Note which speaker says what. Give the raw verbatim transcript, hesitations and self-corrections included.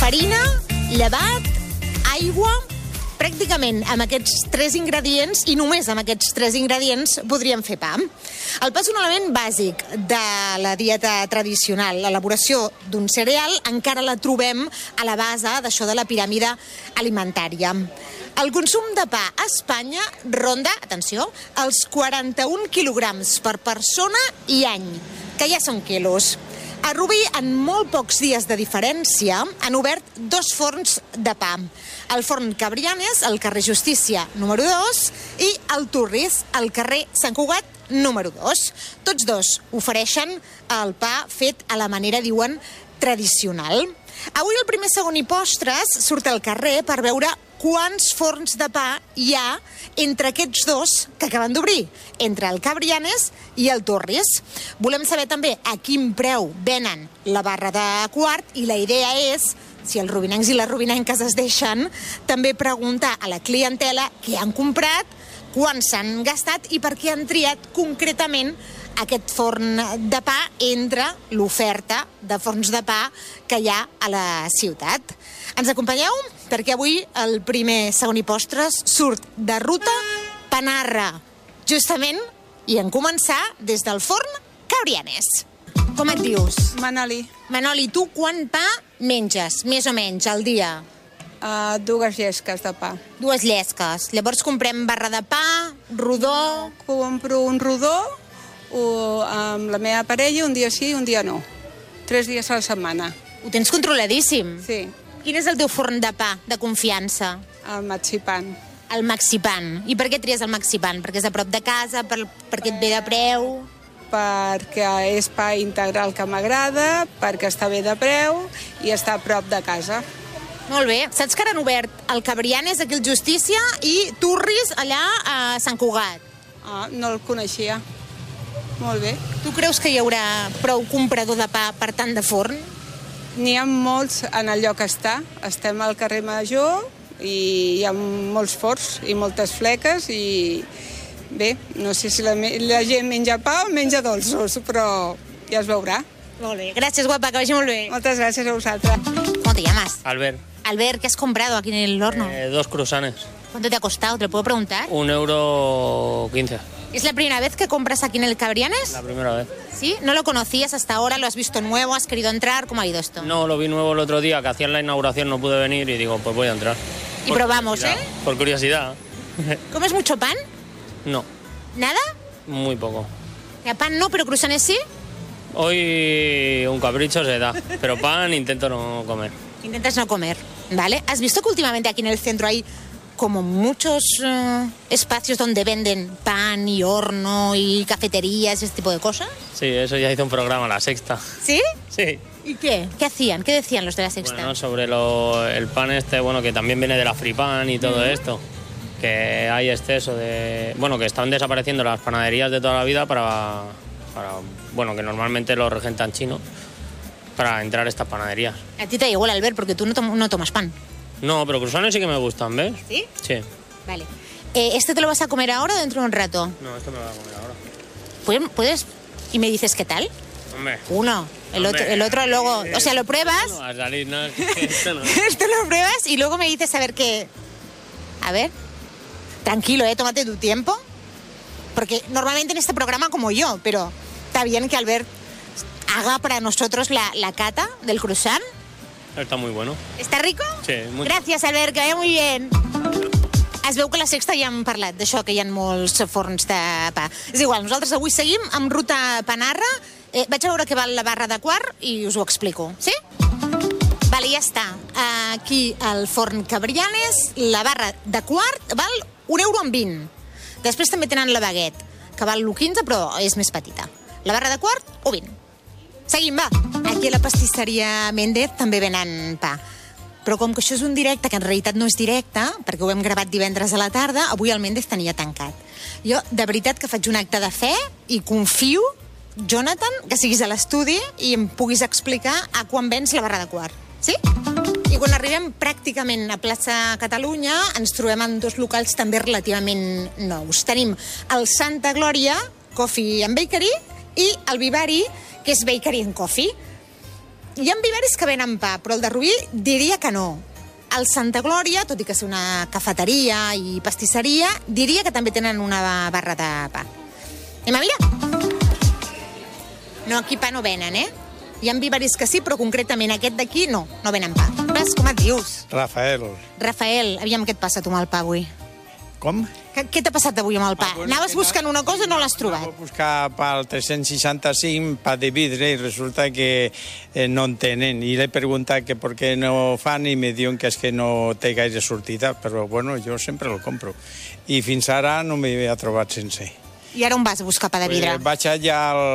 Speaker 1: farina, llevat, aigua... Pràcticament amb aquests tres ingredients, i només amb aquests tres ingredients, podríem fer pa. El pa és un element bàsic de la dieta tradicional. L'elaboració d'un cereal encara la trobem a la base d'això de la piràmide alimentària. El consum de pa a Espanya ronda, atenció, els quaranta-un quilograms per persona i any, que ja són quilos. A Rubí, en molt pocs dies de diferència, han obert dos forns de pa. El forn Cabrianes, al carrer Justícia, número dos, i el Turris, al carrer Sant Cugat, número dos. Tots dos ofereixen el pa fet a la manera, diuen, tradicional. Avui el primer, segon i postres surt al carrer per veure quants forns de pa hi ha entre aquests dos que acaben d'obrir, entre el Cabrianes i el Turris. Volem saber també a quin preu venen la barra de quart i la idea és, si els rubinencs i les rubinenques es deixen, també preguntar a la clientela què han comprat, quan s'han gastat i per què han triat concretament aquest forn de pa entre l'oferta de forns de pa que hi ha a la ciutat. Ens acompanyeu? Perquè avui el primer, segon i postres surt de ruta Panarra, justament, i en començar des del forn Cabrianes. Com et dius?
Speaker 2: Manoli.
Speaker 1: Manoli, tu quan pa menges, més o menys, al dia?
Speaker 2: Uh, dues llesques de pa.
Speaker 1: Dues llesques. Llavors comprem barra de pa, rodó...
Speaker 2: Compro un rodó o, amb la meva parella un dia sí i un dia no. Tres dies a la setmana.
Speaker 1: Ho tens controladíssim.
Speaker 2: Sí.
Speaker 1: Quin és el teu forn de pa de confiança?
Speaker 2: El Maxipan.
Speaker 1: El Maxipan. I per què tries el Maxipan? Perquè és a prop de casa, per, perquè et ve de preu...
Speaker 2: Perquè és pa integral que m'agrada, perquè està bé de preu i està a prop de casa.
Speaker 1: Molt bé. Saps que ara han obert el Cabrianes aquí al Justícia i Turris allà a Sant Cugat?
Speaker 2: Ah, no el coneixia. Molt bé.
Speaker 1: Tu creus que hi haurà prou comprador de pa per tant de forn?
Speaker 2: N'hi ha molts en el lloc que està. Estem al carrer Major i hi ha molts forns i moltes fleques i... Bé, no sé si la, la gent menja pa o menja dolços, però ja es veurà.
Speaker 1: Molt bé. Gràcies, guapa, que vagi molt bé.
Speaker 2: Moltes gràcies a vosaltres.
Speaker 1: ¿Cómo te llamas?
Speaker 3: Albert.
Speaker 1: Albert, ¿qué has comprado aquí en el horno?
Speaker 3: Eh, dos cruzanes.
Speaker 1: ¿Cuánto te ha costado? ¿Te lo puedo preguntar?
Speaker 3: Un euro quince.
Speaker 1: ¿Es la primera vez que compras aquí en el Cabrianes?
Speaker 3: La primera vez.
Speaker 1: ¿Sí? ¿No lo conocías hasta ahora? ¿Lo has visto nuevo? ¿Has querido entrar? ¿Cómo ha ido esto?
Speaker 3: No, lo vi nuevo el otro día, que hacían la inauguración, no pude venir y digo, pues voy a entrar.
Speaker 1: Y probamos, ¿eh?
Speaker 3: Por curiosidad.
Speaker 1: ¿Comes mucho pan?
Speaker 3: No.
Speaker 1: ¿Nada?
Speaker 3: Muy poco.
Speaker 1: ¿Ya pan no, pero cruzanes sí?
Speaker 3: Hoy un capricho se da, pero pan intento no comer.
Speaker 1: Intentas no comer, ¿vale? ¿Has visto que últimamente aquí en el centro hay como muchos uh, espacios donde venden pan y horno y cafeterías, ese tipo de cosas?
Speaker 3: Sí, eso ya hizo un programa, La Sexta.
Speaker 1: ¿Sí?
Speaker 3: Sí.
Speaker 1: ¿Y qué? ¿Qué hacían? ¿Qué decían los de La Sexta?
Speaker 3: Bueno, sobre lo, el pan este, bueno, que también viene de la Fripan y todo mm. esto. Que hay exceso de... Bueno, que están desapareciendo las panaderías de toda la vida para... para bueno, que normalmente lo regentan chinos para entrar a estas panaderías.
Speaker 1: A ti te da igual, Albert, porque tú no, tom no tomas pan.
Speaker 3: No, pero cruzanes sí que me gustan, ¿ves?
Speaker 1: ¿Sí?
Speaker 3: Sí.
Speaker 1: Vale. Eh, ¿Este te lo vas a comer ahora o dentro de un rato?
Speaker 3: No, esto me lo voy a comer ahora.
Speaker 1: ¿Puedes? ¿Puedes? ¿Y me dices qué tal?
Speaker 3: Hombre.
Speaker 1: Uno. El,
Speaker 3: Hombre.
Speaker 1: Otro, el otro luego... O sea, lo pruebas...
Speaker 3: No va a salir, no, esto no.
Speaker 1: Esto lo pruebas y luego me dices a ver qué... A ver... Tranquilo, ¿eh? Tómate tu tiempo. Porque normalmente en este programa como yo, pero está bien que Albert haga para nosotros la, la cata del croissant.
Speaker 3: Está muy bueno.
Speaker 1: ¿Está rico?
Speaker 3: Sí, muy.
Speaker 1: Gràcies, Albert, que vaya muy bien. Es veu que a la Sexta ja hem parlat d'això, que hi ha molts forns de pa. És igual, nosaltres avui seguim amb ruta Panarra. Eh, vaig a veure què val la barra de quart i us ho explico. Sí? Vale, ja està. Aquí al forn Cabrianes, la barra de quart val un euro amb vint. Després també tenen la baguette, que val l'u quinze, però és més petita. La barra de quart, o vint. Seguim, va. Aquí a la pastisseria Méndez també venen pa. Però com que això és un directe, que en realitat no és directe, perquè ho hem gravat divendres a la tarda, avui el Méndez tenia tancat. Jo, de veritat, que faig un acte de fe i confio, Jonathan, que siguis a l'estudi i em puguis explicar a quan vens la barra de quart. Sí? I quan arribem pràcticament a plaça Catalunya ens trobem en dos locals també relativament nous. Tenim el Santa Glòria Coffee and Bakery i el Vivari, que és Bakery and Coffee. Hi ha viveris que venen pa, però el de Rubí diria que no. El Santa Glòria, tot i que és una cafeteria i pastisseria, diria que també tenen una barra de pa. Anem a mirar? No, aquí pa no venen, eh? Hi ha viveris que sí, però concretament aquest d'aquí no, no venen pa. Ves, com et dius?
Speaker 4: Rafael.
Speaker 1: Rafael, aviam què et passa tu amb el pa avui.
Speaker 4: Com?
Speaker 1: Què, què t'ha passat avui amb el pa?
Speaker 4: Ah, bueno,
Speaker 1: Anaves buscant una cosa i no l'has trobat.
Speaker 4: Anava a buscar pel tres-cents seixanta-cinc pa de vidre y resulta que eh, no en tenen. I l'he preguntat que per què no fan i me diuen que és que no té gaire sortida, però bueno, jo sempre el compro. I fins ara no m'hi havia trobat sense.
Speaker 1: I ara on vas a buscar pa de vidre?
Speaker 4: Eh, vaig allà al